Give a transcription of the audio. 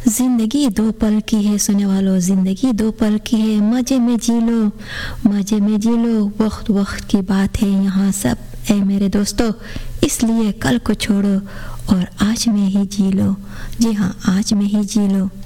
जिंदगी दो पल की है, सुने वालों, जिंदगी दो पल की है, मजे में जी लो, मजे में जी लो, वक्त वक्त की बात है यहाँ सब। ऐ मेरे दोस्तों, इसलिए कल को छोड़ो और आज में ही जी लो। जी हाँ, आज में ही जी लो।